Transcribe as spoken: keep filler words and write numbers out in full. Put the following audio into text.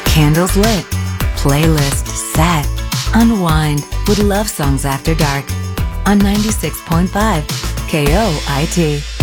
Candles lit, playlist set. Unwind with love songs after dark on ninety-six point five K O I T.